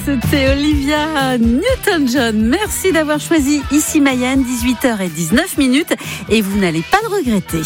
c'était Olivia Newton-John. Merci d'avoir choisi Ici Mayenne, 18h19 et vous n'allez pas le regretter.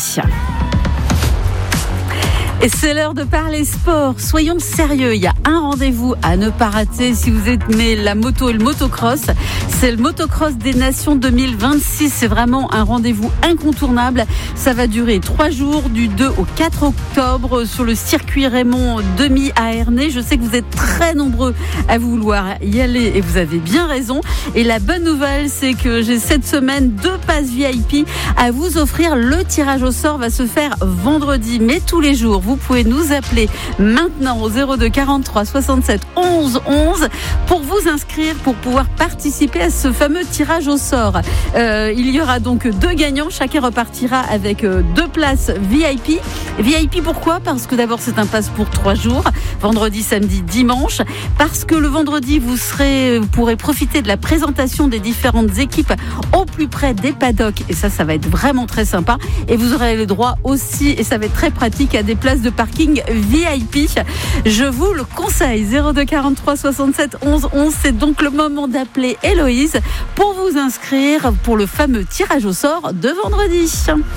Et c'est l'heure de parler sport. Soyons sérieux, il y a un rendez-vous à ne pas rater si vous aimez la moto et le motocross. C'est le motocross des nations 2026. C'est vraiment un rendez-vous incontournable. Ça va durer 3 jours, du 2 au 4 octobre, sur le circuit Raymond Demy à Ernée. Je sais que vous êtes très nombreux à vouloir y aller et vous avez bien raison. Et la bonne nouvelle, c'est que j'ai cette semaine 2 passes VIP à vous offrir. Le tirage au sort va se faire vendredi, mais tous les jours. Vous pouvez nous appeler maintenant au 02 43 67 11 11 pour vous inscrire, pour pouvoir participer à ce fameux tirage au sort. Il y aura donc 2 gagnants. Chacun repartira avec 2 places VIP. VIP pourquoi ? Parce que d'abord c'est un pass pour 3 jours, vendredi, samedi, dimanche. Parce que le vendredi vous pourrez profiter de la présentation des différentes équipes au plus près des paddocks. Et ça va être vraiment très sympa. Et vous aurez le droit aussi, et ça va être très pratique, à des places de parking VIP. Je vous le conseille. 02 43 67 11 11. C'est donc le moment d'appeler Héloïse pour vous inscrire pour le fameux tirage au sort de vendredi.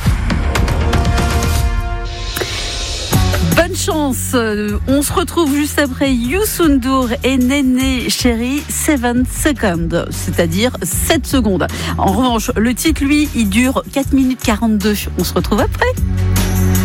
Bonne chance. On se retrouve juste après Youssou N'Dour et Néné Chéri, 7 seconds, c'est-à-dire 7 secondes. En revanche, le titre, lui, il dure 4 minutes 42. On se retrouve après.